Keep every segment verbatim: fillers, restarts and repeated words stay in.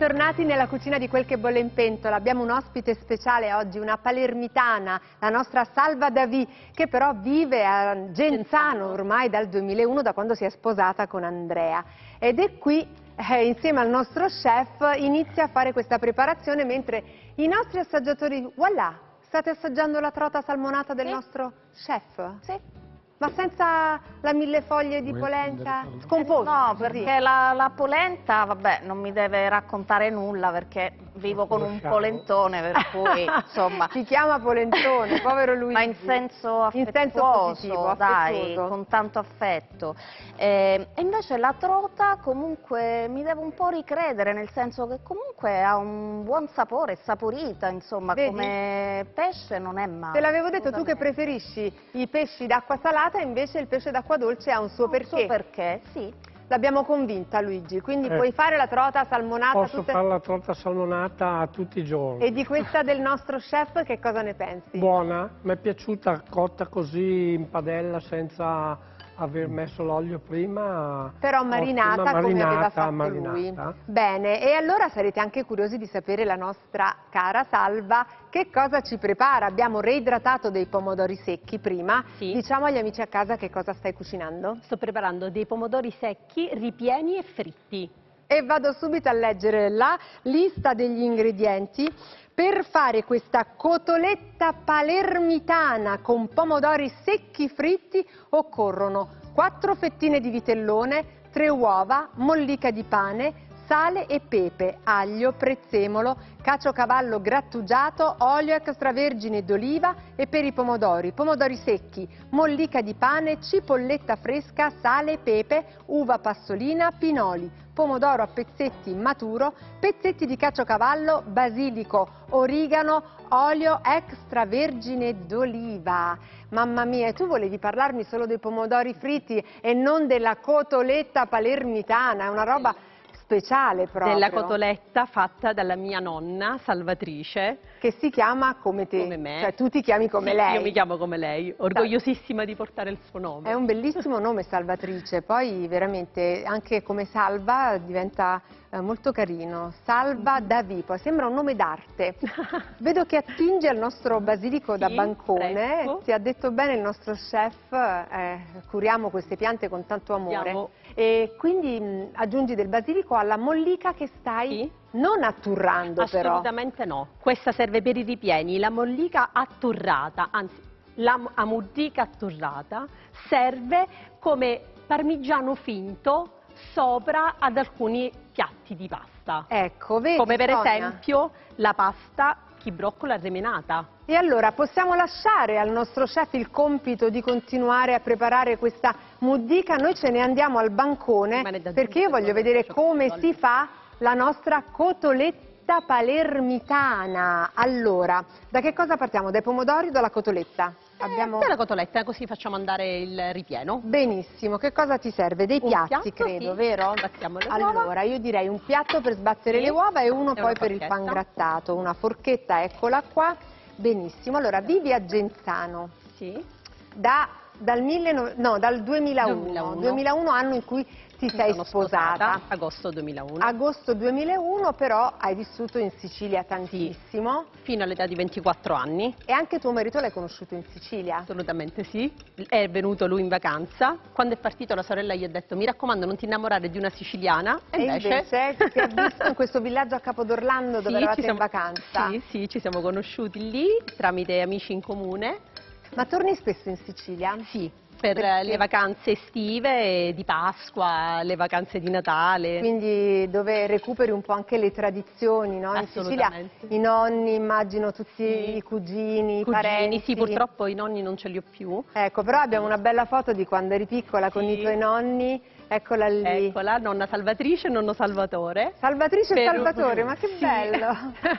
bentornati nella cucina di Quel che bolle in pentola. Abbiamo un ospite speciale oggi, una palermitana, la nostra Salva Davì, che però vive a Genzano ormai dal duemilauno, da quando si è sposata con Andrea. Ed è qui, eh, insieme al nostro chef, inizia a fare questa preparazione, mentre i nostri assaggiatori, voilà, state assaggiando la trota salmonata del Sì. nostro chef? Sì. Ma senza la mille foglie di polenta scomposta? No, perché la, la polenta, vabbè, non mi deve raccontare nulla perché vivo con un polentone, per cui, insomma... Si chiama polentone, povero Luigi. Ma in senso affettuoso, in senso positivo, dai, affettuoso. con tanto affetto. Eh, e invece la trota comunque mi devo un po' ricredere, nel senso che comunque ha un buon sapore, è saporita, insomma, Vedi? come pesce non è male. Te l'avevo detto, tu che preferisci i pesci d'acqua salata, invece il pesce d'acqua dolce ha un suo Un perché. suo perché, sì. L'abbiamo convinta, Luigi, quindi Eh, puoi fare la trota salmonata. Posso tutte... fare la torta salmonata tutti i giorni. E di questa del nostro chef che cosa ne pensi? Buona, mi è piaciuta cotta così in padella senza aver messo l'olio prima. Però marinata, Ottima, come aveva marinata, fatto marinata. lui. Bene, e allora sarete anche curiosi di sapere la nostra cara Salva che cosa ci prepara. Abbiamo reidratato dei pomodori secchi prima. Sì. Diciamo agli amici a casa che cosa stai cucinando? Sto preparando dei pomodori secchi ripieni e fritti. E vado subito a leggere la lista degli ingredienti. Per fare questa cotoletta palermitana con pomodori secchi fritti occorrono quattro fettine di vitellone, tre uova, mollica di pane, sale e pepe, aglio, prezzemolo, caciocavallo grattugiato, olio extravergine d'oliva e per i pomodori, pomodori secchi, mollica di pane, cipolletta fresca, sale, pepe, uva passolina, pinoli, pomodoro a pezzetti maturo, pezzetti di caciocavallo, basilico, origano, olio extravergine d'oliva. Mamma mia, e tu volevi parlarmi solo dei pomodori fritti e non della cotoletta palermitana, è una roba speciale proprio. Della cotoletta fatta dalla mia nonna Salvatrice. Che si chiama come te, Come me. cioè tu ti chiami come Sì, lei. Io mi chiamo come lei, orgogliosissima di portare il suo nome. È un bellissimo nome, Salvatrice, poi veramente anche come Salva diventa eh, molto carino. Salva Davì, poi sembra un nome d'arte. Vedo che attinge al nostro basilico Sì, da bancone, fresco. ti ha detto bene il nostro chef, eh, curiamo queste piante con tanto amore. Abbiamo- E quindi mh, aggiungi del basilico alla mollica che stai Sì. non atturrando però. Assolutamente no. Questa serve per i ripieni, la mollica atturrata, anzi la m- a mollica atturrata serve come parmigiano finto sopra ad alcuni piatti di pasta. Ecco, vedi, Come per Sonia? esempio la pasta chibroccola remenata. E allora possiamo lasciare al nostro chef il compito di continuare a preparare questa muddica, noi ce ne andiamo al bancone Rimane da perché io giusto, voglio quello vedere che come c'ho si fa la nostra cotoletta palermitana. Allora, da che cosa partiamo? Dai pomodori o dalla cotoletta? Abbiamo... Eh, la cotoletta, così facciamo andare il ripieno. Benissimo, che cosa ti serve? Dei Un piatti, piatto, credo, sì. vero? Sbattiamo le uova. Allora, io direi un piatto per sbattere Sì. le uova e uno E poi una per il forchetta. pan grattato. Una forchetta, eccola qua. Benissimo, allora vivi a Genzano Sì. da, dal, mille, no, dal duemilauno, duemilauno. duemilauno anno in cui ti sei Sono sposata. agosto duemilauno. Agosto duemilauno, però hai vissuto in Sicilia tantissimo. Fino all'età di ventiquattro anni. E anche tuo marito l'hai conosciuto in Sicilia. Assolutamente sì. È venuto lui in vacanza. Quando è partito la sorella gli ha detto: mi raccomando, non ti innamorare di una siciliana. E, E invece ti ha visto in questo villaggio a Capodorlando dove Sì, eravate ci siamo- in vacanza. Sì, sì, ci siamo conosciuti lì tramite amici in comune. Ma torni spesso in Sicilia? Sì, per Perché? le vacanze estive, di Pasqua, le vacanze di Natale. Quindi dove recuperi un po' anche le tradizioni, no? In Sicilia Assolutamente. i nonni, immagino tutti Sì. i cugini, i Cugini, parenti. sì, purtroppo i nonni non ce li ho più. Ecco, però abbiamo una bella foto di quando eri piccola con Sì. i tuoi nonni, eccola lì. Eccola, nonna Salvatrice e nonno Salvatore. Salvatrice e Per- Salvatore, ma che Sì. bello!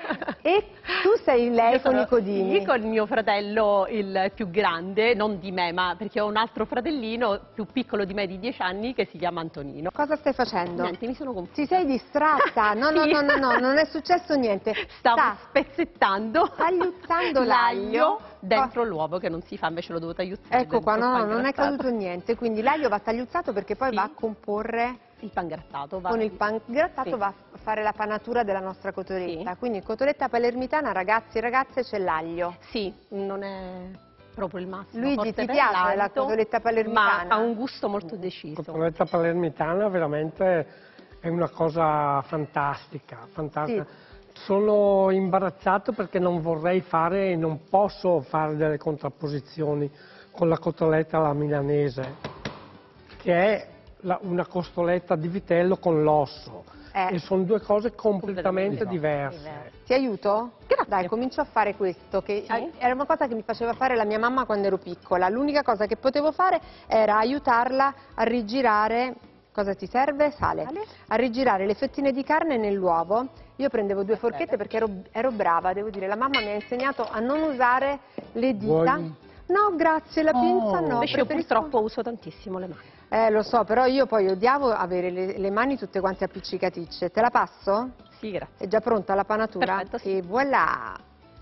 E tu sei lei Io con sono- i codini? Sì, con mio fratello il più grande, non di me, ma perché ho un altro fratellino più piccolo di me di dieci anni che si chiama Antonino. Cosa stai facendo? Niente, mi sono confusa. Ti sei distratta? No, no, Sì. no, no, no, non è successo niente. Stavo Sta spezzettando tagliuzzando l'aglio dentro l'uovo che non si fa, invece l'ho dovuto tagliuzzare. Ecco qua, dentro no, il no, pan non è grattato. caduto niente, quindi l'aglio va tagliuzzato perché poi Sì. va a comporre Il pan grattato va. con il pan grattato, Sì. va fare la panatura della nostra cotoletta. Sì. Quindi cotoletta palermitana, ragazzi e ragazze, c'è l'aglio. Sì, non è proprio il massimo. Luigi, ti piace la cotoletta palermitana? Ma ha un gusto molto deciso. La cotoletta palermitana veramente è una cosa fantastica, fantastica. Sì. Sono imbarazzato perché non vorrei fare e non posso fare delle contrapposizioni con la cotoletta alla milanese, che è la, una costoletta di vitello con l'osso. Eh. E sono due cose completamente diverse. diverse. Ti aiuto? Grazie. Dai, comincio a fare questo, che sì. Era una cosa che mi faceva fare la mia mamma quando ero piccola. L'unica cosa che potevo fare era aiutarla a rigirare, cosa ti serve? Sale. Sale. A rigirare le fettine di carne nell'uovo. Io prendevo due forchette perché ero, ero brava, devo dire. La mamma mi ha insegnato a non usare le dita. Vuoi? No, grazie, la pinza oh. no. Invece io purtroppo uso tantissimo le mani. Eh, lo so, però io poi odiavo avere le, le mani tutte quante appiccicaticce. Te la passo? Sì, grazie. È già pronta la panatura? Perfetto, sì. E voilà!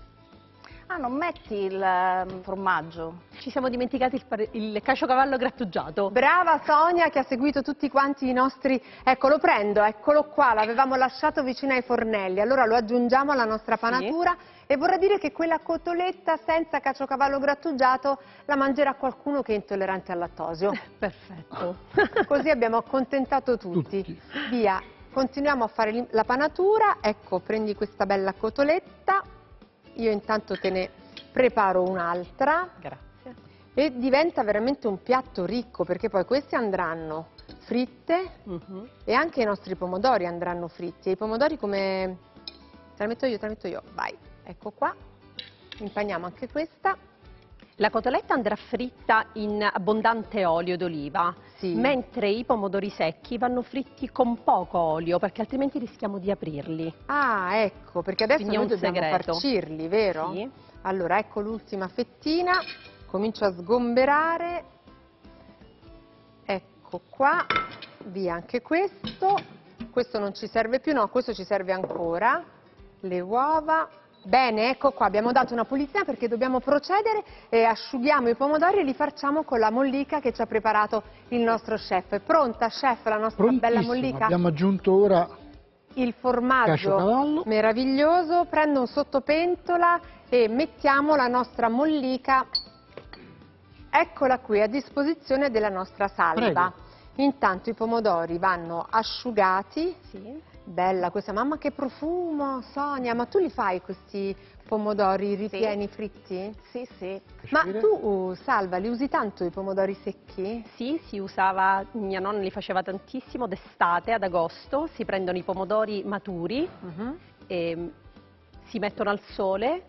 Ah, non metti il um, formaggio? Ci siamo dimenticati il, il caciocavallo grattugiato. Brava Sonia che ha seguito tutti quanti i nostri... Ecco, lo prendo, eccolo qua, l'avevamo lasciato vicino ai fornelli. Allora lo aggiungiamo alla nostra panatura. Sì. E vorrà dire che quella cotoletta senza caciocavallo grattugiato la mangerà qualcuno che è intollerante al lattosio. Perfetto. Così abbiamo accontentato tutti. tutti. Via, continuiamo a fare la panatura. Ecco, prendi questa bella cotoletta. Io intanto te ne preparo un'altra. Grazie. E diventa veramente un piatto ricco, perché poi queste andranno fritte uh-huh. e anche i nostri pomodori andranno fritti. E i pomodori come... Te la metto io, te la metto io. Vai. Ecco qua, impaniamo anche questa. La cotoletta andrà fritta in abbondante olio d'oliva, sì. mentre i pomodori secchi vanno fritti con poco olio, perché altrimenti rischiamo di aprirli. Ah, ecco, perché adesso noi dobbiamo segreto. farcirli, vero? Sì. Allora, ecco l'ultima fettina, comincio a sgomberare. Ecco qua, via anche questo. Questo non ci serve più, no, questo ci serve ancora. Le uova. Bene, ecco qua, abbiamo dato una pulizia perché dobbiamo procedere e asciughiamo i pomodori e li farciamo con la mollica che ci ha preparato il nostro chef. È pronta, chef, la nostra bella mollica? Abbiamo aggiunto ora il formaggio meraviglioso. Prendo un sottopentola e mettiamo la nostra mollica, eccola qui, a disposizione della nostra salva. Prego. Intanto i pomodori vanno asciugati. Sì. Bella questa, mamma che profumo, Sonia, ma tu li fai questi pomodori ripieni sì. fritti? Sì, sì. Ma tu, uh, Salva, li usi tanto i pomodori secchi? Sì, si usava, mia nonna li faceva tantissimo d'estate, ad agosto, si prendono i pomodori maturi, uh-huh. e si mettono al sole,